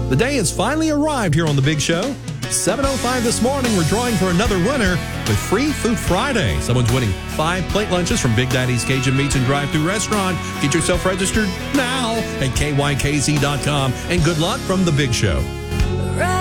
The day has finally arrived here on The Big Show. 7:05 this morning, we're drawing for another winner with Free Food Friday. Someone's winning 5 plate lunches from Big Daddy's Cajun Meats and Drive-Thru Restaurant. Get yourself registered now at KYKZ.com. And good luck from The Big Show.